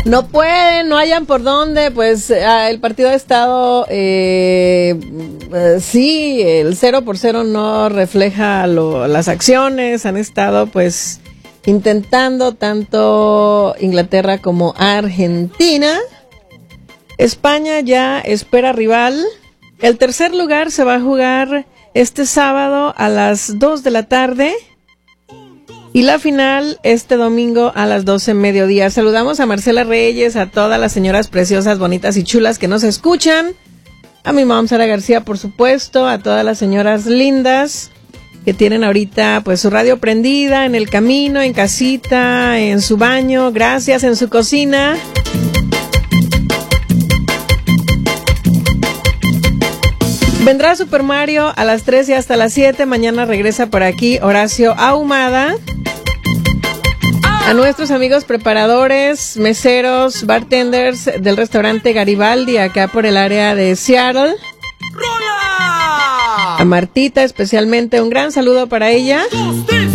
No pueden, no hayan por dónde, pues el partido ha estado, sí, el 0-0 no refleja las acciones, han estado pues intentando tanto Inglaterra como Argentina. España ya espera rival. El tercer lugar se va a jugar este sábado a las 2 de la tarde. Y la final este domingo a las 12 mediodía. Saludamos a Marcela Reyes, a todas las señoras preciosas, bonitas y chulas que nos escuchan. A mi mamá Sara García, por supuesto, a todas las señoras lindas que tienen ahorita pues su radio prendida en el camino, en casita, en su baño, gracias, en su cocina. Vendrá Super Mario a las 3 y hasta las 7. Mañana regresa por aquí Horacio Ahumada. A nuestros amigos preparadores, meseros, bartenders del restaurante Garibaldi, acá por el área de Seattle. ¡Rola! A Martita especialmente, un gran saludo para ella. ¡Justicia!